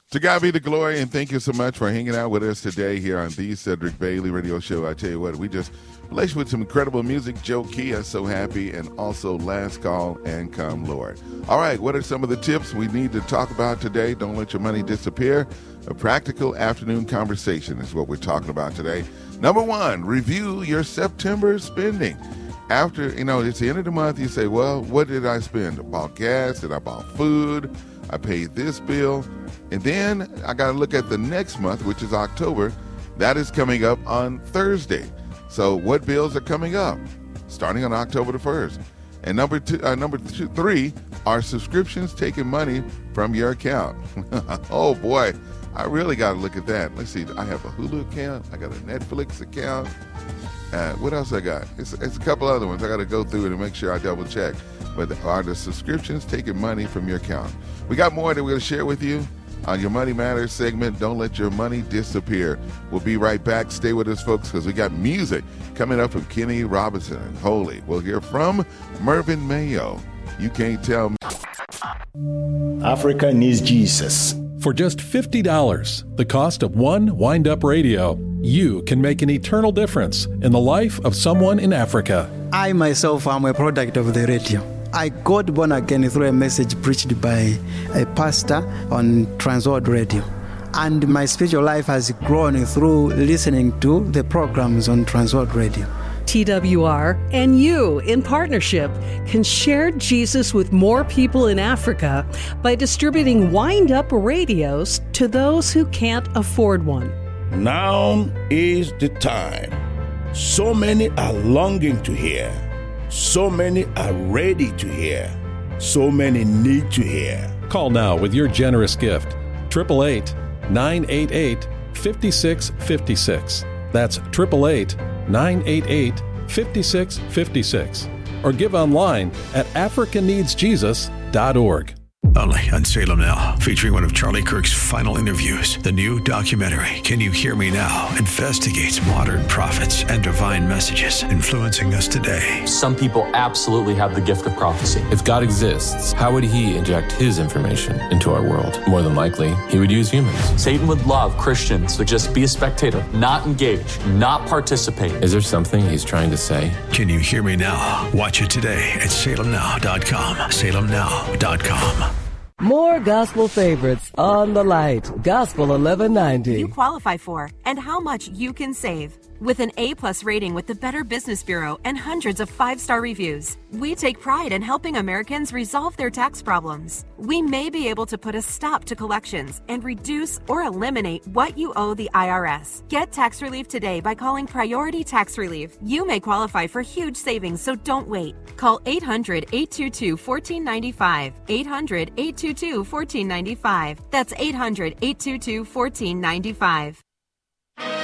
To God be the glory, and thank you so much for hanging out with us today here on the Cedric Bailey Radio Show. I tell you what, we just blessed with some incredible music. Joe Kia, So Happy, and also Last Call and Come Lord. All right, what are some of the tips we need to talk about today? Don't let your money disappear. A practical afternoon conversation is what we're talking about today. Number one, review your September spending. After, it's the end of the month, you say, well, what did I spend? I bought gas, and I bought food, I paid this bill. And then I got to look at the next month, which is October. That is coming up on Thursday. So what bills are coming up starting on October the 1st? And number three, are subscriptions taking money from your account? Oh, boy, I really got to look at that. Let's see. I have a Hulu account. I got a Netflix account. What else I got? It's a couple other ones. I got to go through it and make sure I double check. But are the subscriptions taking money from your account? We got more that we're going to share with you on your Money Matters segment. Don't let your money disappear. We'll be right back. Stay with us, folks, because we got music coming up from Kenny Robinson and Holy. We'll hear from Mervyn Mayo. You can't tell me. Africa needs Jesus. For just $50, the cost of one wind-up radio, you can make an eternal difference in the life of someone in Africa. I myself am a product of the radio. I got born again through a message preached by a pastor on Transworld Radio. And my spiritual life has grown through listening to the programs on Transworld Radio. TWR and you, in partnership, can share Jesus with more people in Africa by distributing wind-up radios to those who can't afford one. Now is the time. So many are longing to hear. So many are ready to hear. So many need to hear. Call now with your generous gift. 888-988-5656. That's 888-988-5656. Or give online at africaneedsjesus.org. Only on Salem Now, featuring one of Charlie Kirk's final interviews. The new documentary, Can You Hear Me Now?, investigates modern prophets and divine messages influencing us today. Some people absolutely have the gift of prophecy. If God exists, how would he inject his information into our world? More than likely, he would use humans. Satan would love Christians to just be a spectator, not engage, not participate. Is there something he's trying to say? Can You Hear Me Now? Watch it today at salemnow.com. salemnow.com. More gospel favorites on the light. Gospel 1190. You qualify for and how much you can save. With an A+ rating with the Better Business Bureau and hundreds of 5-star reviews, we take pride in helping Americans resolve their tax problems. We may be able to put a stop to collections and reduce or eliminate what you owe the IRS. Get tax relief today by calling Priority Tax Relief. You may qualify for huge savings, so don't wait. Call 800-822-1495. 800-822-1495. That's 800-822-1495.